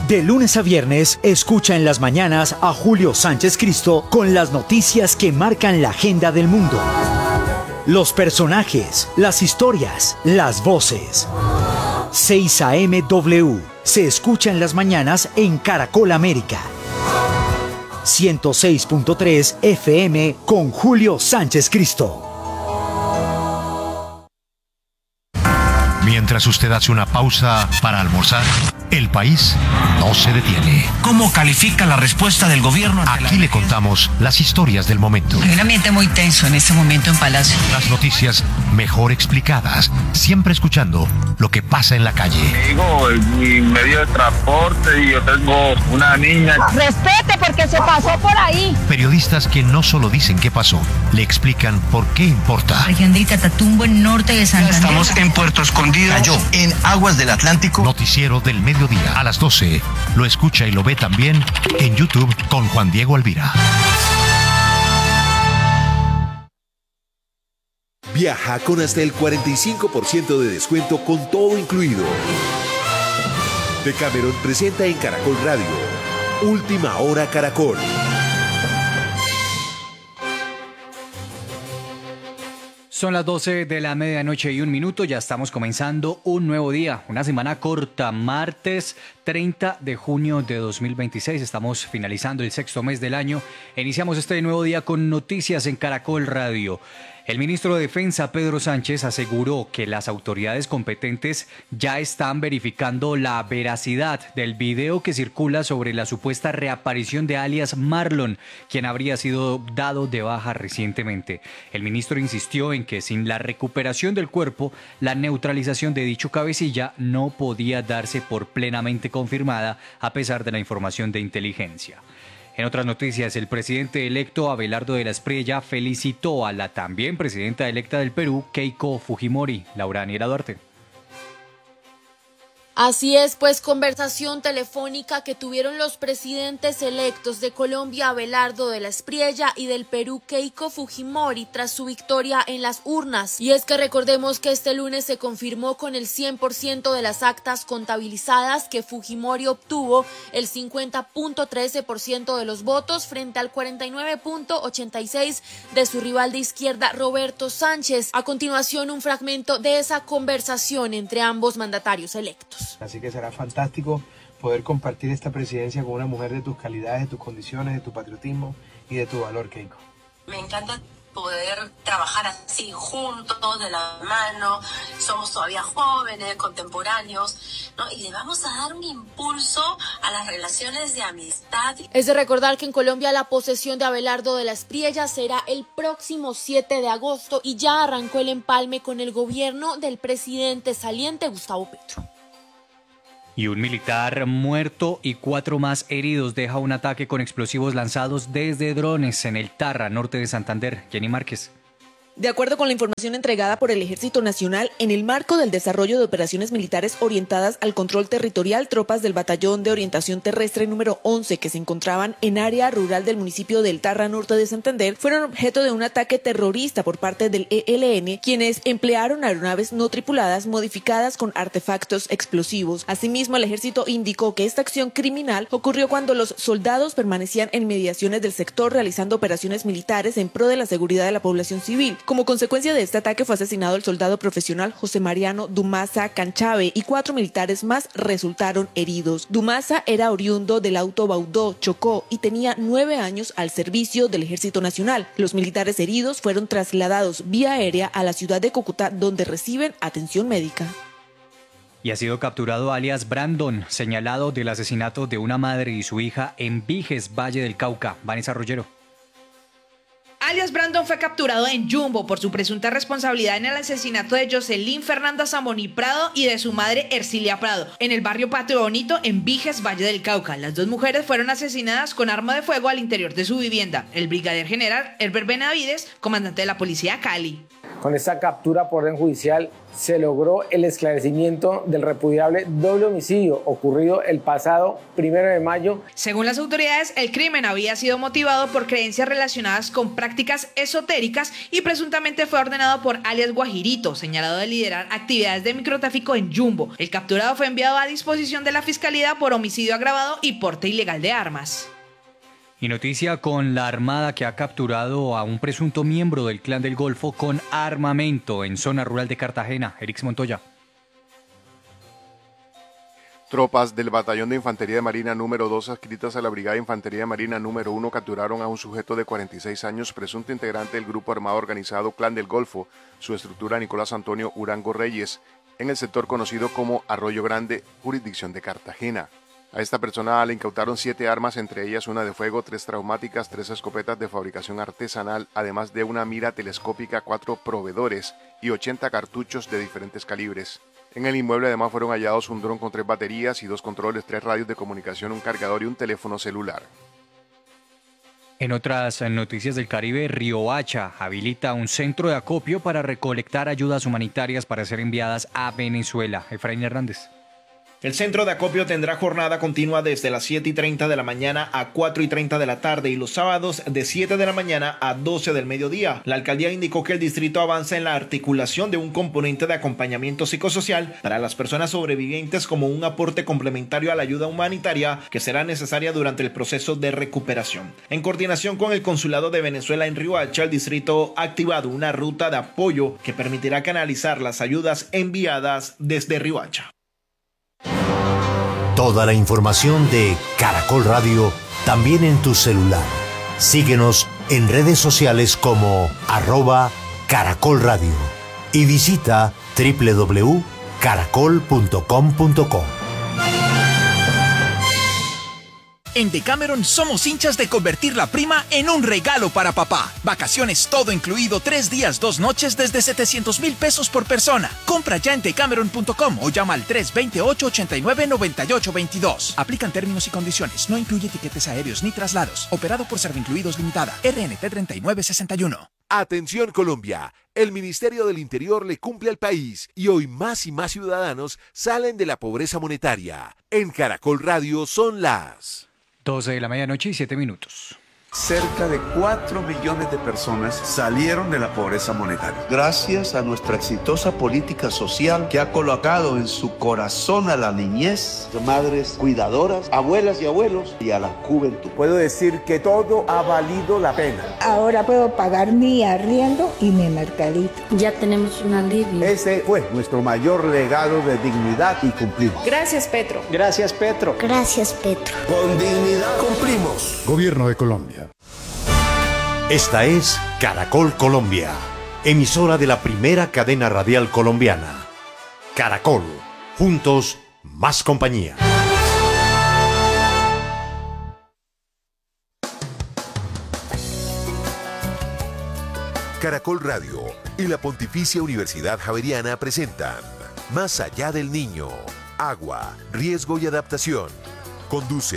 De lunes a viernes, escucha en las mañanas a Julio Sánchez Cristo con las noticias que marcan la agenda del mundo. Los personajes, las historias, las voces. 6 AM W se escucha en las mañanas en Caracol América. 106.3 FM con Julio Sánchez Cristo. Mientras usted hace una pausa para almorzar, el país no se detiene. ¿Cómo califica la respuesta del gobierno? Aquí le contamos las historias del momento. Hay un ambiente muy tenso en este momento en Palacio. Las noticias mejor explicadas, siempre escuchando lo que pasa en la calle. Digo, mi medio de transporte y yo tengo una niña. Respete porque se pasó por ahí. Periodistas que no solo dicen qué pasó, le explican por qué importa. Región de Catatumbo, en norte de Santander. Estamos en Puerto Escondido. Cayó en aguas del Atlántico. Noticiero del mediodía a las 12. Lo escucha y lo ve también en YouTube con Juan Diego Alvira. Viaja con hasta el 45% de descuento con todo incluido. Decameron presenta en Caracol Radio Última Hora Caracol. Son las 12 de la medianoche y 1 minuto, ya estamos comenzando un nuevo día, una semana corta, martes 30 de junio de 2026, estamos finalizando el sexto mes del año, iniciamos este nuevo día con noticias en Caracol Radio. El ministro de Defensa, Pedro Sánchez, aseguró que las autoridades competentes ya están verificando la veracidad del video que circula sobre la supuesta reaparición de alias Marlon, quien habría sido dado de baja recientemente. El ministro insistió en que sin la recuperación del cuerpo, la neutralización de dicho cabecilla no podía darse por plenamente confirmada a pesar de la información de inteligencia. En otras noticias, el presidente electo Abelardo de la Espriella felicitó a la también presidenta electa del Perú, Keiko Fujimori. Laura Daniela Duarte. Así es, pues conversación telefónica que tuvieron los presidentes electos de Colombia, Abelardo de la Espriella, y del Perú, Keiko Fujimori, tras su victoria en las urnas. Y es que recordemos que este lunes se confirmó con el 100% de las actas contabilizadas que Fujimori obtuvo el 50.13% de los votos frente al 49.86% de su rival de izquierda, Roberto Sánchez. A continuación, un fragmento de esa conversación entre ambos mandatarios electos. Así que será fantástico poder compartir esta presidencia con una mujer de tus calidades, de tus condiciones, de tu patriotismo y de tu valor, Keiko. Me encanta poder trabajar así juntos, de la mano, somos todavía jóvenes, contemporáneos, ¿no? Y le vamos a dar un impulso a las relaciones de amistad. Es de recordar que en Colombia la posesión de Abelardo de la Espriella será el próximo 7 de agosto y ya arrancó el empalme con el gobierno del presidente saliente Gustavo Petro. Y un militar muerto y 4 más heridos deja un ataque con explosivos lanzados desde drones en el Tarra, norte de Santander. Jenny Márquez. De acuerdo con la información entregada por el Ejército Nacional, en el marco del desarrollo de operaciones militares orientadas al control territorial, tropas del Batallón de Orientación Terrestre número 11, que se encontraban en área rural del municipio del Tarra, norte de Santander, fueron objeto de un ataque terrorista por parte del ELN, quienes emplearon aeronaves no tripuladas modificadas con artefactos explosivos. Asimismo, el Ejército indicó que esta acción criminal ocurrió cuando los soldados permanecían en mediaciones del sector realizando operaciones militares en pro de la seguridad de la población civil. Como consecuencia de este ataque fue asesinado el soldado profesional José Mariano Dumaza Canchave y 4 militares más resultaron heridos. Dumaza era oriundo del Alto Baudó, Chocó, y tenía 9 años al servicio del Ejército Nacional. Los militares heridos fueron trasladados vía aérea a la ciudad de Cúcuta, donde reciben atención médica. Y ha sido capturado alias Brandon, señalado del asesinato de una madre y su hija en Viges, Valle del Cauca. Vanessa Rollero. Alias Brandon fue capturado en Jumbo por su presunta responsabilidad en el asesinato de Jocelyn Fernanda Zamoni Prado y de su madre Ercilia Prado, en el barrio Patio Bonito, en Viges, Valle del Cauca. Las 2 mujeres fueron asesinadas con arma de fuego al interior de su vivienda. El brigadier general Herbert Benavides, comandante de la policía Cali. Con esta captura por orden judicial se logró el esclarecimiento del repudiable doble homicidio ocurrido el pasado 1 de mayo. Según las autoridades, el crimen había sido motivado por creencias relacionadas con prácticas esotéricas y presuntamente fue ordenado por alias Guajirito, señalado de liderar actividades de microtráfico en Jumbo. El capturado fue enviado a disposición de la Fiscalía por homicidio agravado y porte ilegal de armas. Y noticia con la Armada que ha capturado a un presunto miembro del Clan del Golfo con armamento en zona rural de Cartagena. Erix Montoya. Tropas del Batallón de Infantería de Marina número 2 adscritas a la Brigada de Infantería de Marina número 1 capturaron a un sujeto de 46 años, presunto integrante del grupo armado organizado Clan del Golfo, su estructura Nicolás Antonio Urango Reyes, en el sector conocido como Arroyo Grande, jurisdicción de Cartagena. A esta persona le incautaron 7 armas, entre ellas una de fuego, 3 traumáticas, 3 escopetas de fabricación artesanal, además de una mira telescópica, 4 proveedores y 80 cartuchos de diferentes calibres. En el inmueble además fueron hallados un dron con 3 baterías y 2 controles, 3 radios de comunicación, un cargador y un teléfono celular. En otras noticias del Caribe, Riohacha habilita un centro de acopio para recolectar ayudas humanitarias para ser enviadas a Venezuela. Efraín Hernández. El centro de acopio tendrá jornada continua desde las 7:30 de la mañana a 4:30 de la tarde y los sábados de 7 de la mañana a 12 del mediodía. La alcaldía indicó que el distrito avanza en la articulación de un componente de acompañamiento psicosocial para las personas sobrevivientes como un aporte complementario a la ayuda humanitaria que será necesaria durante el proceso de recuperación. En coordinación con el Consulado de Venezuela en Riohacha, el distrito ha activado una ruta de apoyo que permitirá canalizar las ayudas enviadas desde Riohacha. Toda la información de Caracol Radio también en tu celular. Síguenos en redes sociales como @Caracol Radio y visita www.caracol.com.co. En Decameron somos hinchas de convertir la prima en un regalo para papá. Vacaciones todo incluido, 3 días, 2 noches desde 700,000 pesos por persona. Compra ya en decameron.com o llama al 328-89-9822. Aplican términos y condiciones. No incluye tiquetes aéreos ni traslados. Operado por Servincluidos Limitada. RNT 3961. Atención Colombia, el Ministerio del Interior le cumple al país y hoy más y más ciudadanos salen de la pobreza monetaria. En Caracol Radio son las 12 de la medianoche y 7 minutos. Cerca de 4 millones de personas salieron de la pobreza monetaria. Gracias a nuestra exitosa política social que ha colocado en su corazón a la niñez, madres cuidadoras, abuelas y abuelos y a la juventud. Puedo decir que todo ha valido la pena. Ahora puedo pagar mi arriendo y mi mercadito. Ya tenemos un alivio. Ese fue nuestro mayor legado de dignidad y cumplimos. Gracias, Petro. Gracias, Petro. Gracias, Petro. Con dignidad cumplimos. Gobierno de Colombia. Esta es Caracol Colombia, emisora de la primera cadena radial colombiana. Caracol, juntos, más compañía. Caracol Radio y la Pontificia Universidad Javeriana presentan Más allá del niño, agua, riesgo y adaptación. Conduce